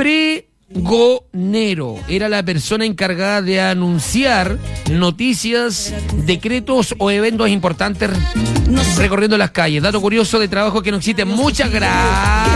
pregonero. Era la persona encargada de anunciar noticias, decretos o eventos importantes recorriendo las calles. Dato curioso de trabajo que no existe. Muchas gracias.